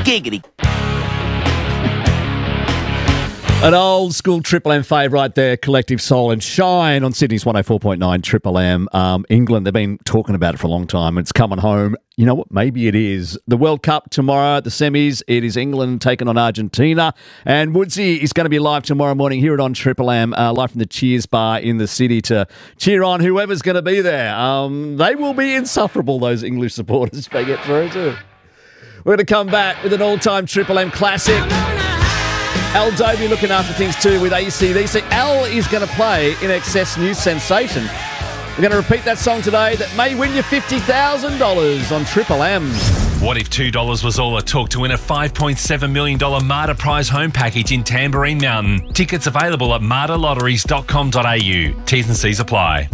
Giggity. An old school Triple M favourite there, Collective Soul and Shine on Sydney's 104.9 Triple M. England, they've been talking about it for a long time. It's coming home. You know what? Maybe it is. The World Cup tomorrow, the semis. It is England taking on Argentina. And Woodsy is going to be live tomorrow morning here at Triple M, live from the Cheers Bar in the city to cheer on whoever's going to be there. They will be insufferable, those English supporters, if they get through too. We're going to come back with an all-time Triple M classic. Al Dobie looking after things too with AC/DC. Al is going to play In Excess New Sensation. We're going to repeat that song today that may win you $50,000 on Triple M. What if $2 was all it took to win a $5.7 million Marta Prize home package in Tamborine Mountain? Tickets available at martalotteries.com.au. T's and C's apply.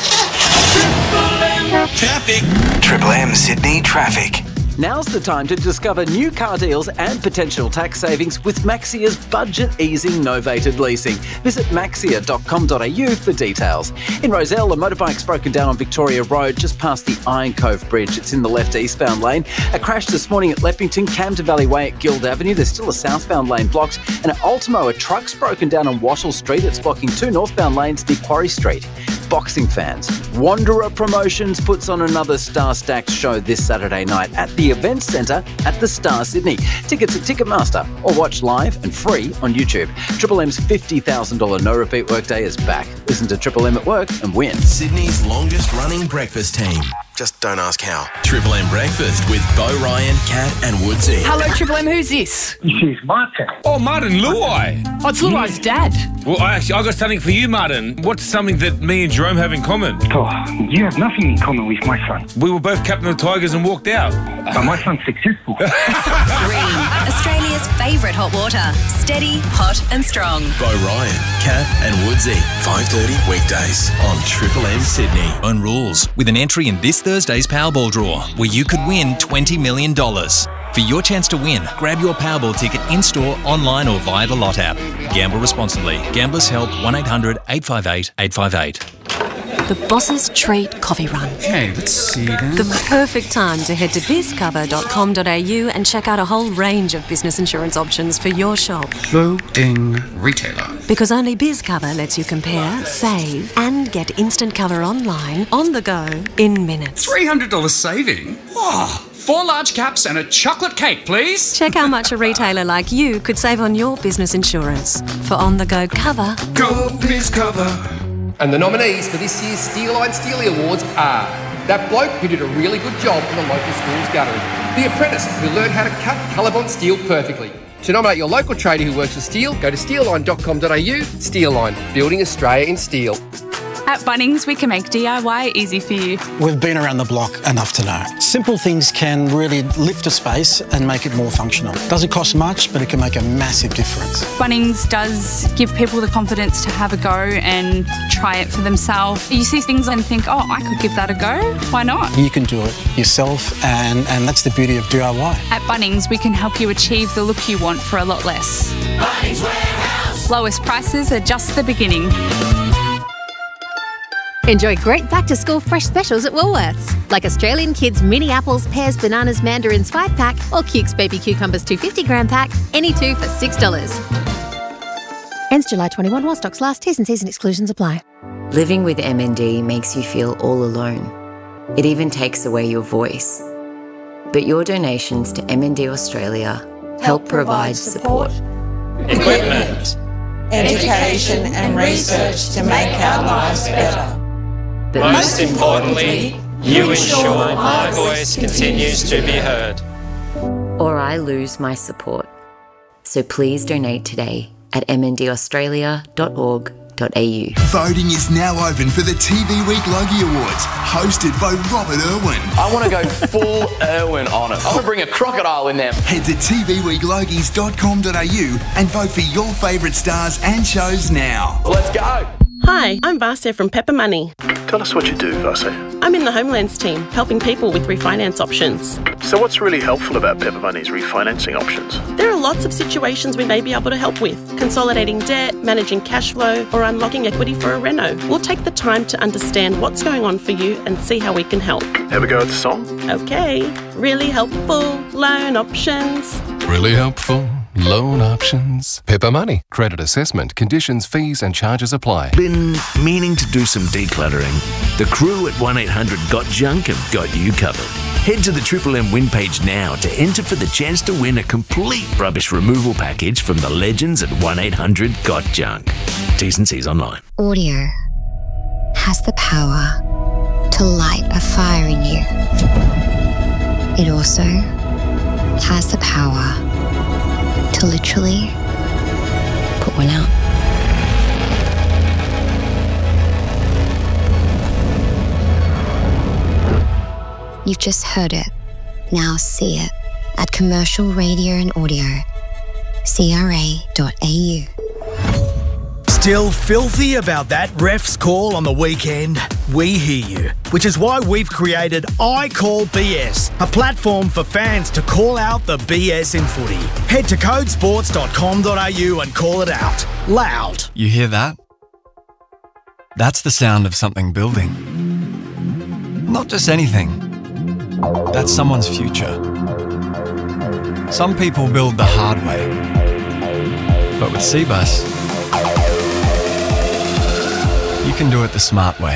Triple M traffic. Triple M Sydney traffic. Now's the time to discover new car deals and potential tax savings with Maxia's budget-easing novated leasing. Visit maxia.com.au for details. In Rozelle, a motorbike's broken down on Victoria Road just past the Iron Cove Bridge. It's in the left eastbound lane. A crash this morning at Leppington, Camden Valley Way at Guild Avenue. There's still a southbound lane blocked. And at Ultimo, a truck's broken down on Wattle Street. It's blocking two northbound lanes near Quarry Street. Boxing fans, Wanderer Promotions puts on another Star Stacked show this Saturday night at the Event Centre at the Star Sydney. Tickets at Ticketmaster or watch live and free on YouTube. Triple M's $50,000 no repeat workday is back. Listen to Triple M at work and win. Sydney's longest running breakfast team. Just don't ask how. Triple M Breakfast with Bo Ryan, Kat and Woodsy. Hello, Triple M. Who's this? This is Martin. Oh, Martin, Luai. Oh, it's Luai's dad. Well, I got something for you, Martin. What's something that me and Jerome have in common? Oh, you have nothing in common with my son. We were both captain of the Tigers and walked out. But my son's successful. Green, Australia's favourite hot water. Steady, hot and strong. Bo Ryan, Kat and Woodsy. 5:30 weekdays on Triple M Sydney. Own rules with an entry in this Thursday's Powerball draw where you could win $20 million. For your chance to win, grab your Powerball ticket in-store, online or via the Lot app. Gamble responsibly. Gamblers Help 1-800-858-858. The Boss's Treat Coffee Run. Okay, let's see then. The perfect time to head to bizcover.com.au and check out a whole range of business insurance options for your shop. Loading retailer. Because only BizCover lets you compare, save and get instant cover online, on the go, in minutes. $300 saving? Oh, 4 large caps and a chocolate cake, please. Check how much a retailer like you could save on your business insurance. For on-the-go cover, go BizCover. And the nominees for this year's Steeline Steely Awards are that bloke who did a really good job in the local school's gallery, the apprentice who learned how to cut Colorbond steel perfectly. To nominate your local trader who works with steel, go to steelline.com.au. Steelline, building Australia in steel. At Bunnings, we can make DIY easy for you. We've been around the block enough to know. Simple things can really lift a space and make it more functional. Doesn't cost much, but it can make a massive difference. Bunnings does give people the confidence to have a go and try it for themselves. You see things and think, oh, I could give that a go. Why not? You can do it yourself, and that's the beauty of DIY. At Bunnings, we can help you achieve the look you want for a lot less. Bunnings Warehouse. Lowest prices are just the beginning. Enjoy great back-to-school fresh specials at Woolworths, like Australian Kids mini apples, pears, bananas, mandarins 5-pack or Cukes baby cucumbers 250-gram pack, any two for $6. Ends July 21 while stocks last. T's and C's and exclusions apply. Living with MND makes you feel all alone. It even takes away your voice. But your donations to MND Australia help provide support. Equipment, education and research to make our lives better. But most importantly, you ensure my voice continues to be heard. Or I lose my support. So please donate today at mndaustralia.org.au. Voting is now open for the TV Week Logie Awards, hosted by Robert Irwin. I want to go full Irwin on it. I want to bring a crocodile in there. Head to tvweeklogies.com.au and vote for your favourite stars and shows now. Let's go. Hi, I'm Vasya from Pepper Money. Tell us what you do, Vasya. I'm in the Homelands team, helping people with refinance options. So what's really helpful about Pepper Money's refinancing options? There are lots of situations we may be able to help with. Consolidating debt, managing cash flow, or unlocking equity for a reno. We'll take the time to understand what's going on for you and see how we can help. Have a go at the song? Okay. Really helpful loan options. Really helpful. Loan options. Pepper Money. Credit assessment. Conditions, fees and charges apply. Been meaning to do some decluttering? The crew at 1-800-GOT-JUNK have got you covered. Head to the Triple M win page now to enter for the chance to win a complete rubbish removal package from the legends at 1-800-GOT-JUNK. T's and C's online. Audio has the power to light a fire in you. It also has the power to literally put one out. You've just heard it. Now see it at Commercial Radio and Audio, CRA.au. Still filthy about that ref's call on the weekend? We hear you, which is why we've created I Call BS, a platform for fans to call out the BS in footy. Head to codesports.com.au and call it out loud. You hear that? That's the sound of something building. Not just anything. That's someone's future. Some people build the hard way. But with Cbus, you can do it the smart way.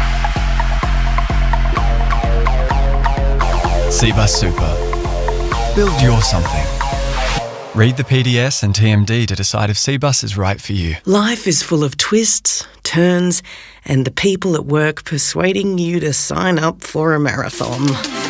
Cbus Super. Build your something. Read the PDS and TMD to decide if Cbus is right for you. Life is full of twists, turns, and the people at work persuading you to sign up for a marathon.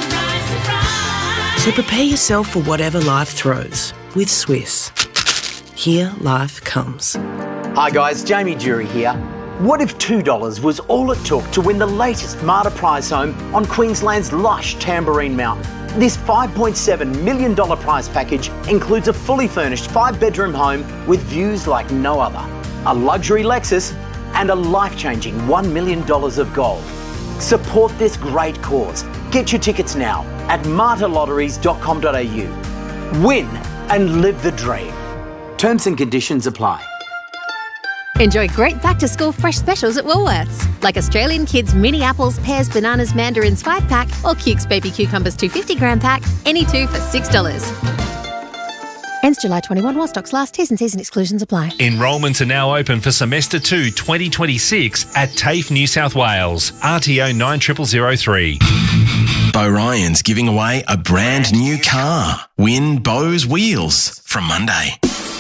So prepare yourself for whatever life throws with Swiss. Here life comes. Hi guys, Jamie Jury here. What if $2 was all it took to win the latest Marta prize home on Queensland's lush Tamborine Mountain? This $5.7 million prize package includes a fully furnished 5-bedroom home with views like no other, a luxury Lexus and a life-changing $1 million of gold. Support this great cause. Get your tickets now at martalotteries.com.au. Win and live the dream. Terms and conditions apply. Enjoy great back-to-school fresh specials at Woolworths, like Australian Kids mini apples, pears, bananas, mandarins 5-pack or Cukes baby cucumbers 250-gram pack, any two for $6. Ends July 21 while stocks last. T's and C's and exclusions apply. Enrolments are now open for Semester 2 2026 at TAFE New South Wales, RTO 90003. Bo Ryan's giving away a brand new car. Win Bo's Wheels from Monday.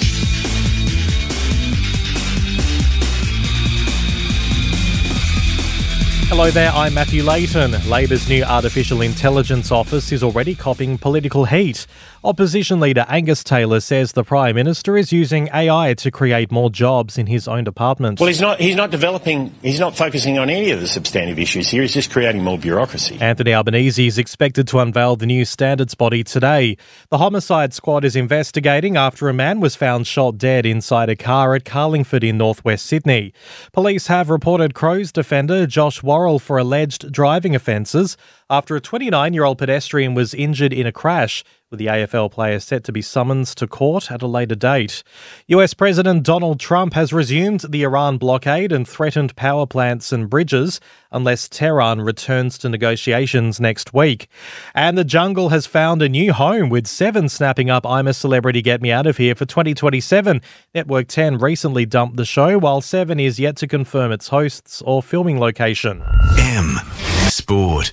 Hello there, I'm Matthew Layton. Labor's new artificial intelligence office is already copping political heat. Opposition leader Angus Taylor says the Prime Minister is using AI to create more jobs in his own department. Well, he's not focusing on any of the substantive issues here. He's just creating more bureaucracy. Anthony Albanese is expected to unveil the new standards body today. The homicide squad is investigating after a man was found shot dead inside a car at Carlingford in northwest Sydney. Police have reported Crows defender Josh Worrell for alleged driving offences after a 29-year-old pedestrian was injured in a crash, with the AFL player set to be summoned to court at a later date. US President Donald Trump has resumed the Iran blockade and threatened power plants and bridges unless Tehran returns to negotiations next week. And The Jungle has found a new home, with Seven snapping up I'm a Celebrity, Get Me Out of Here for 2027. Network 10 recently dumped the show, while Seven is yet to confirm its hosts or filming location. M Sport.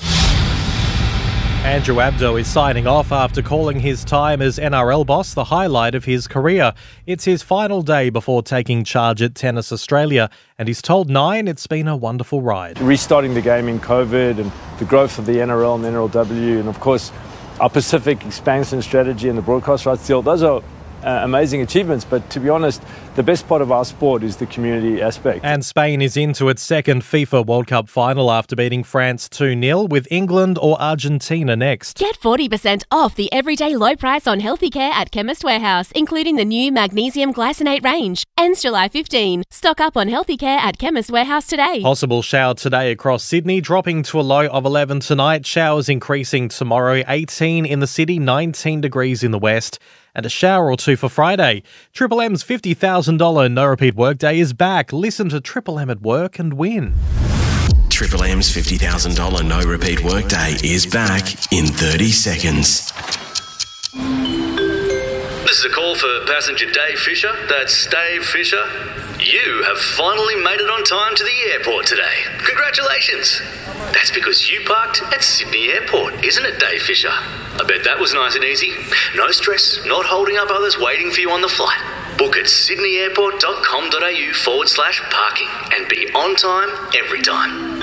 Andrew Abdo is signing off after calling his time as NRL boss the highlight of his career. It's his final day before taking charge at Tennis Australia, and he's told Nine it's been a wonderful ride. Restarting the game in COVID and the growth of the NRL and the NRLW, and of course our Pacific expansion strategy and the broadcast rights deal, those are amazing achievements, but to be honest, the best part of our sport is the community aspect. And Spain is into its second FIFA World Cup final after beating France 2-0, with England or Argentina next. Get 40% off the everyday low price on healthy care at Chemist Warehouse, including the new magnesium glycinate range. Ends July 15. Stock up on healthy care at Chemist Warehouse today. Possible shower today across Sydney, dropping to a low of 11 tonight. Showers increasing tomorrow, 18 in the city, 19 degrees in the west. And a shower or two for Friday. Triple M's $50,000 no-repeat workday is back. Listen to Triple M at work and win. Triple M's $50,000 no-repeat workday is back in 30 seconds. This is a call for passenger Dave Fisher. That's Dave Fisher. You have finally made it on time to the airport today. Congratulations. That's because you parked at Sydney Airport, isn't it, Dave Fisher? I bet that was nice and easy. No stress, not holding up others waiting for you on the flight. Book at sydneyairport.com.au/parking and be on time every time.